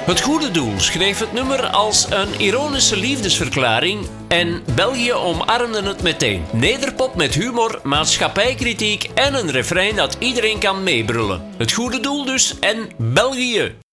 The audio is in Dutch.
Het Goede Doel schreef het nummer als een ironische liefdesverklaring en België omarmde het meteen. Nederpop met humor, maatschappijkritiek en een refrein dat iedereen kan meebrullen. Het Goede Doel dus en België.